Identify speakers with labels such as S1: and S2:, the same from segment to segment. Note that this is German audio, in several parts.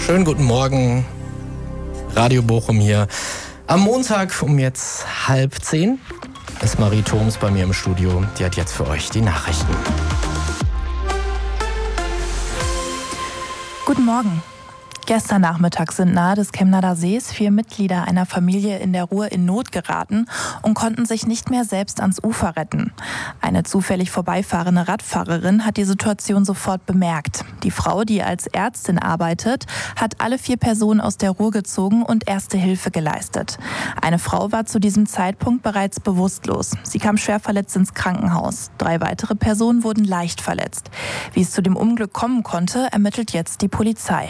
S1: Schönen guten Morgen, Radio Bochum hier. Am Montag um jetzt 9:30 ist Marie Thoms bei mir im Studio. Die hat jetzt für euch die Nachrichten.
S2: Guten Morgen. Gestern Nachmittag sind nahe des Chemnader Sees 4 Mitglieder einer Familie in der Ruhr in Not geraten und konnten sich nicht mehr selbst ans Ufer retten. Eine zufällig vorbeifahrende Radfahrerin hat die Situation sofort bemerkt. Die Frau, die als Ärztin arbeitet, hat alle 4 Personen aus der Ruhr gezogen und erste Hilfe geleistet. Eine Frau war zu diesem Zeitpunkt bereits bewusstlos. Sie kam schwer verletzt ins Krankenhaus. 3 weitere Personen wurden leicht verletzt. Wie es zu dem Unglück kommen konnte, ermittelt jetzt die Polizei.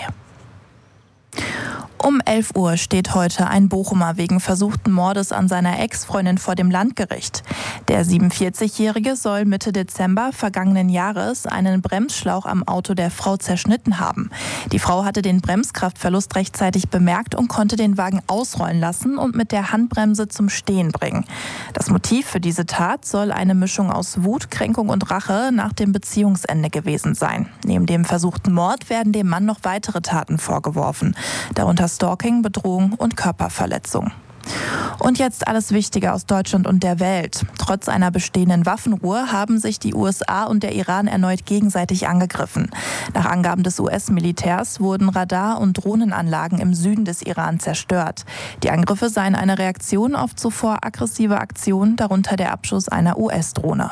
S2: Um 11 Uhr steht heute ein Bochumer wegen versuchten Mordes an seiner Ex-Freundin vor dem Landgericht. Der 47-Jährige soll Mitte Dezember vergangenen Jahres einen Bremsschlauch am Auto der Frau zerschnitten haben. Die Frau hatte den Bremskraftverlust rechtzeitig bemerkt und konnte den Wagen ausrollen lassen und mit der Handbremse zum Stehen bringen. Das Motiv für diese Tat soll eine Mischung aus Wut, Kränkung und Rache nach dem Beziehungsende gewesen sein. Neben dem versuchten Mord werden dem Mann noch weitere Taten vorgeworfen, darunter Stalking, Bedrohung und Körperverletzung. Und jetzt alles Wichtige aus Deutschland und der Welt. Trotz einer bestehenden Waffenruhe haben sich die USA und der Iran erneut gegenseitig angegriffen. Nach Angaben des US-Militärs wurden Radar- und Drohnenanlagen im Süden des Iran zerstört. Die Angriffe seien eine Reaktion auf zuvor aggressive Aktionen, darunter der Abschuss einer US-Drohne.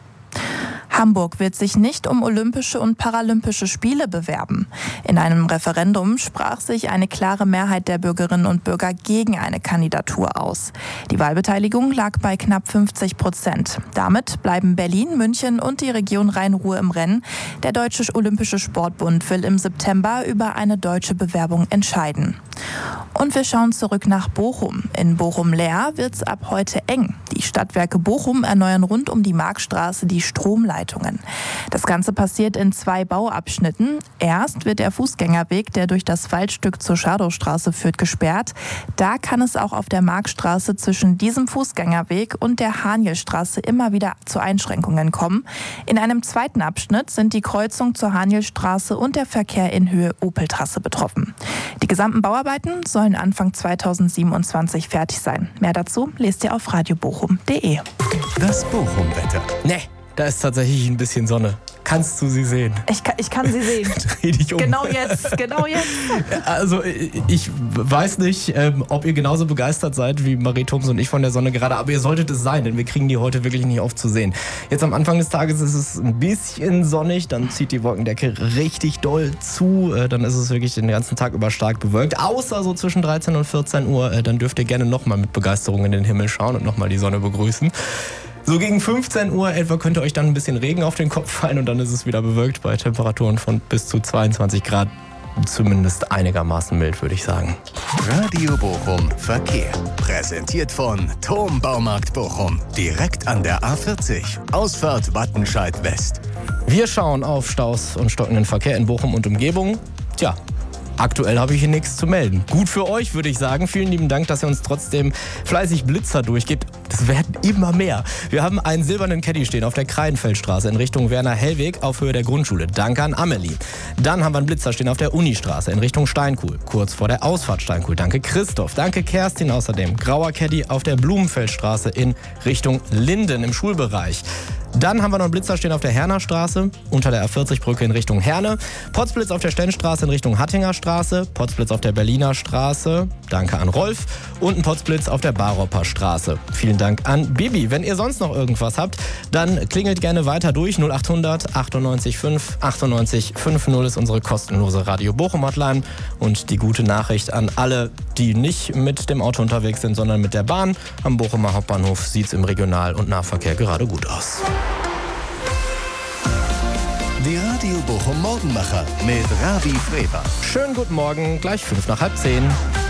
S2: Hamburg wird sich nicht um Olympische und Paralympische Spiele bewerben. In einem Referendum sprach sich eine klare Mehrheit der Bürgerinnen und Bürger gegen eine Kandidatur aus. Die Wahlbeteiligung lag bei knapp 50%. Damit bleiben Berlin, München und die Region Rhein-Ruhr im Rennen. Der Deutsche Olympische Sportbund will im September über eine deutsche Bewerbung entscheiden. Und wir schauen zurück nach Bochum. In Bochum-Leer wird es ab heute eng. Die Stadtwerke Bochum erneuern rund um die Marktstraße die Stromleitungen. Das Ganze passiert in 2 Bauabschnitten. Erst wird der Fußgängerweg, der durch das Waldstück zur Schadowstraße führt, gesperrt. Da kann es auch auf der Marktstraße zwischen diesem Fußgängerweg und der Hanielstraße immer wieder zu Einschränkungen kommen. In einem zweiten Abschnitt sind die Kreuzung zur Hanielstraße und der Verkehr in Höhe Opeltrasse betroffen. Die gesamten Bauarbeiten sollen Anfang 2027 fertig sein. Mehr dazu lest ihr auf radiobochum.de.
S3: Das Bochum-Wetter.
S1: Ne, da ist tatsächlich ein bisschen Sonne. Kannst du sie sehen?
S2: Ich kann sie sehen.
S1: Dreh dich um.
S2: Genau jetzt.
S1: Also ich weiß nicht, ob ihr genauso begeistert seid wie Marie Thoms und ich von der Sonne gerade, aber ihr solltet es sein, denn wir kriegen die heute wirklich nicht oft zu sehen. Jetzt am Anfang des Tages ist es ein bisschen sonnig, dann zieht die Wolkendecke richtig doll zu, dann ist es wirklich den ganzen Tag über stark bewölkt, außer so zwischen 13 und 14 Uhr, dann dürft ihr gerne nochmal mit Begeisterung in den Himmel schauen und nochmal die Sonne begrüßen. So gegen 15 Uhr etwa könnte euch dann ein bisschen Regen auf den Kopf fallen und dann ist es wieder bewölkt bei Temperaturen von bis zu 22 Grad. Zumindest einigermaßen mild, würde ich sagen.
S3: Radio Bochum Verkehr. Präsentiert von Thom Baumarkt Bochum. Direkt an der A40. Ausfahrt Wattenscheid West.
S1: Wir schauen auf Staus und stockenden Verkehr in Bochum und Umgebung. Tja, aktuell habe ich hier nichts zu melden. Gut für euch, würde ich sagen. Vielen lieben Dank, dass ihr uns trotzdem fleißig Blitzer durchgebt. Das werden immer mehr. Wir haben einen silbernen Caddy stehen auf der Kreienfeldstraße in Richtung Werner-Hellweg auf Höhe der Grundschule. Danke an Amelie. Dann haben wir einen Blitzer stehen auf der Unistraße in Richtung Steinkuhl, kurz vor der Ausfahrt Steinkuhl. Danke Christoph. Danke Kerstin außerdem. Grauer Caddy auf der Blumenfeldstraße in Richtung Linden im Schulbereich. Dann haben wir noch einen Blitzer stehen auf der Hernerstraße, unter der A40-Brücke in Richtung Herne. Potzblitz auf der Stennstraße in Richtung Hattinger Straße. Potzblitz auf der Berliner Straße. Danke an Rolf. Und ein Potzblitz auf der Baropper Straße. Vielen Dank an Bibi. Wenn ihr sonst noch irgendwas habt, dann klingelt gerne weiter durch. 0800 98 5 98 50 ist unsere kostenlose Radio Bochum Hotline. Und die gute Nachricht an alle, die nicht mit dem Auto unterwegs sind, sondern mit der Bahn. Am Bochumer Hauptbahnhof sieht es im Regional- und Nahverkehr gerade gut aus.
S3: Die Radio Bochum Morgenmacher mit Ravi Freber.
S1: Schönen guten Morgen, gleich 5 nach halb 10.